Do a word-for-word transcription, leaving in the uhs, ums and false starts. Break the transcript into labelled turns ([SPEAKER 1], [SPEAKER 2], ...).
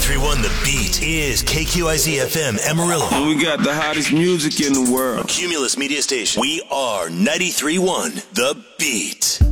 [SPEAKER 1] ninety-three point one The Beat is K Q I Z F M Amarillo.
[SPEAKER 2] And we got the hottest music in the world.
[SPEAKER 1] Cumulus Media Station. We are ninety-three point one The Beat.